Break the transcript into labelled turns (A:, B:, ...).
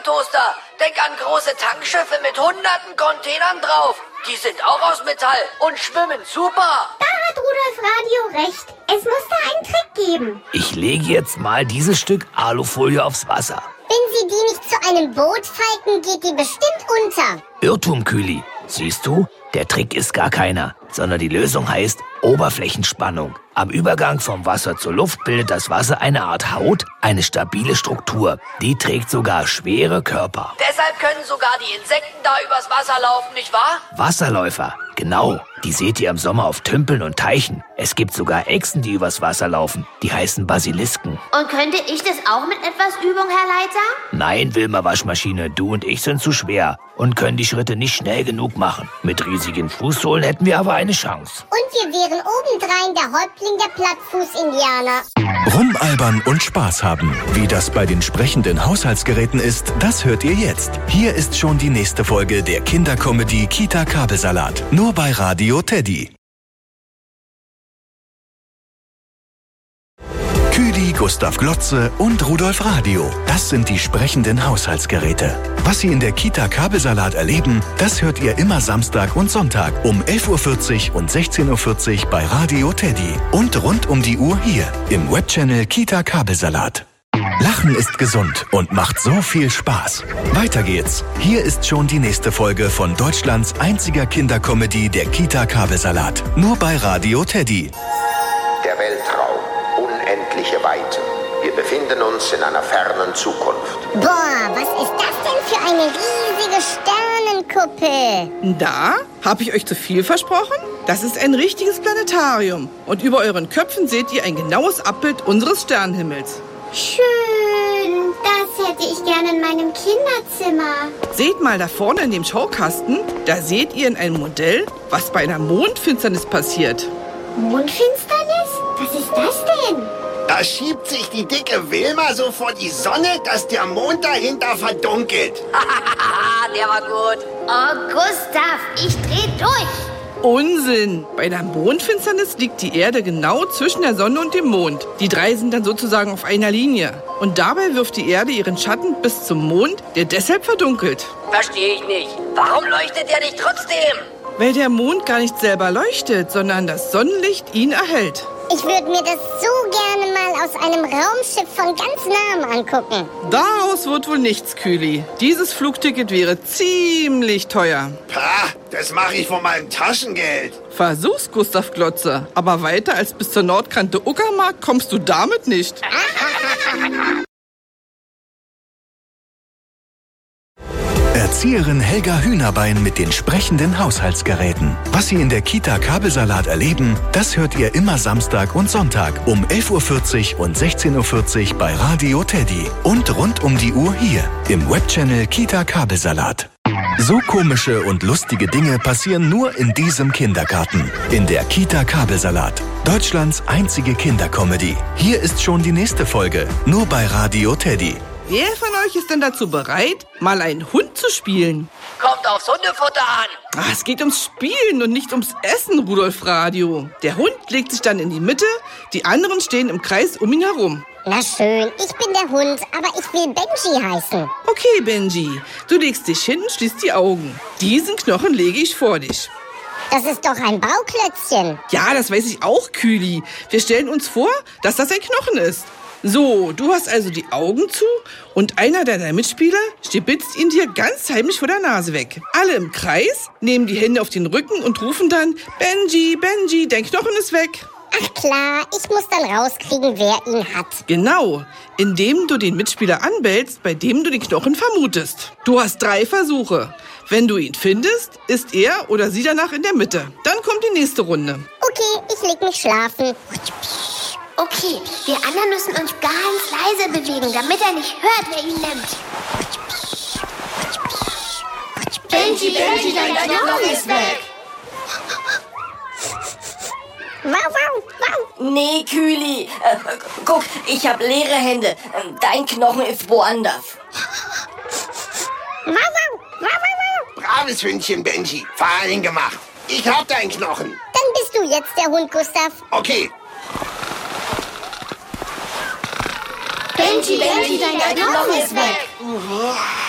A: Toaster. Denk an große Tankschiffe mit hunderten Containern drauf. Die sind auch aus Metall und schwimmen super.
B: Da hat Rudolf Radio recht. Es muss da einen Trick geben.
C: Ich lege jetzt mal dieses Stück Alufolie aufs Wasser.
B: Wenn Sie die nicht zu einem Boot falten, geht die bestimmt unter.
C: Irrtum, Kühli. Siehst du, der Trick ist gar keiner, sondern die Lösung heißt Oberflächenspannung. Am Übergang vom Wasser zur Luft bildet das Wasser eine Art Haut, eine stabile Struktur. Die trägt sogar schwere Körper.
A: Deshalb können sogar die Insekten da übers Wasser laufen, nicht wahr?
C: Wasserläufer, genau. Die seht ihr im Sommer auf Tümpeln und Teichen. Es gibt sogar Echsen, die übers Wasser laufen. Die heißen Basilisken.
D: Und könnte ich das auch mit etwas Übung, Herr Leiter?
C: Nein, Wilma Waschmaschine, du und ich sind zu schwer und können die Schritte nicht schnell genug machen. Mit riesigen Fußsohlen hätten wir aber eine Chance.
B: Und wir wären obendrein der Häuptling der Plattfuß-Indianer.
E: Rumalbern und Spaß haben. Wie das bei den sprechenden Haushaltsgeräten ist, das hört ihr jetzt. Hier ist schon die nächste Folge der Kindercomedy Kita Kabelsalat. Nur bei Radio Teddy. Küdi, Gustav Glotze und Rudolf Radio. Das sind die sprechenden Haushaltsgeräte. Was Sie in der Kita Kabelsalat erleben, das hört ihr immer Samstag und Sonntag um 11.40 Uhr und 16.40 Uhr bei Radio Teddy. Und rund um die Uhr hier im Webchannel Kita Kabelsalat. Lachen ist gesund und macht so viel Spaß. Weiter geht's. Hier ist schon die nächste Folge von Deutschlands einziger Kindercomedy, der Kita Kabelsalat. Nur bei Radio Teddy.
F: Der Weltraum, unendliche Weite. Wir befinden uns in einer fernen Zukunft.
B: Boah, was ist das denn für eine riesige Sternenkuppel?
G: Da? Habe ich euch zu viel versprochen? Das ist ein richtiges Planetarium. Und über euren Köpfen seht ihr ein genaues Abbild unseres Sternenhimmels.
B: Schön, das hätte ich gerne in meinem Kinderzimmer.
G: Seht mal da vorne in dem Schaukasten, da seht ihr in einem Modell, was bei einer Mondfinsternis passiert.
B: Mondfinsternis? Was ist das denn?
H: Da schiebt sich die dicke Wilma so vor die Sonne, dass der Mond dahinter verdunkelt.
A: Der war gut.
D: Oh, Gustav, ich dreh durch.
G: Unsinn! Bei der Mondfinsternis liegt die Erde genau zwischen der Sonne und dem Mond. Die drei sind dann sozusagen auf einer Linie. Und dabei wirft die Erde ihren Schatten bis zum Mond, der deshalb verdunkelt.
A: Verstehe ich nicht. Warum leuchtet er nicht trotzdem?
G: Weil der Mond gar nicht selber leuchtet, sondern das Sonnenlicht ihn erhält.
B: Ich würde mir das so gerne mal aus einem Raumschiff von ganz nahem angucken.
G: Daraus wird wohl nichts, Kühli. Dieses Flugticket wäre ziemlich teuer.
H: Pah, das mache ich von meinem Taschengeld.
G: Versuch's, Gustav Glotze. Aber weiter als bis zur Nordkante Uckermark kommst du damit nicht.
E: Erzieherin Helga Hühnerbein mit den sprechenden Haushaltsgeräten. Was Sie in der Kita Kabelsalat erleben, das hört ihr immer Samstag und Sonntag um 11.40 Uhr und 16.40 Uhr bei Radio Teddy. Und rund um die Uhr hier im Webchannel Kita Kabelsalat. So komische und lustige Dinge passieren nur in diesem Kindergarten. In der Kita Kabelsalat. Deutschlands einzige Kindercomedy. Hier ist schon die nächste Folge. Nur bei Radio Teddy.
G: Wer von euch ist denn dazu bereit, mal einen Hund zu spielen?
A: Kommt aufs Hundefutter an.
G: Es geht ums Spielen und nicht ums Essen, Rudolf Radio. Der Hund legt sich dann in die Mitte, die anderen stehen im Kreis um ihn herum.
B: Na schön, ich bin der Hund, aber ich will Benji heißen.
G: Okay, Benji, du legst dich hin und schließt die Augen. Diesen Knochen lege ich vor dich.
B: Das ist doch ein Bauklötzchen.
G: Ja, das weiß ich auch, Kühli. Wir stellen uns vor, dass das ein Knochen ist. So, du hast also die Augen zu und einer deiner Mitspieler stibitzt ihn dir ganz heimlich vor der Nase weg. Alle im Kreis nehmen die Hände auf den Rücken und rufen dann, Benji, Benji, dein Knochen ist weg.
B: Ach klar, ich muss dann rauskriegen, wer ihn hat.
G: Genau, indem du den Mitspieler anbellst, bei dem du den Knochen vermutest. Du hast 3 Versuche. Wenn du ihn findest, ist er oder sie danach in der Mitte. Dann kommt die nächste Runde.
B: Okay, ich leg mich schlafen.
D: Okay, wir anderen müssen uns ganz leise bewegen, damit er nicht hört, wer ihn nimmt. Benji, Benji, dein Knochen ist weg.
B: Wow, wow, wow.
A: Nee, Kühli. Guck, ich habe leere Hände. Dein Knochen ist woanders.
B: Wow, wow, wow, wow.
H: Braves Hündchen, Benji. Fein gemacht. Ich hab deinen Knochen.
B: Dann bist du jetzt der Hund, Gustav.
H: Okay.
D: Benji, Benji, dein Knochen ist weg.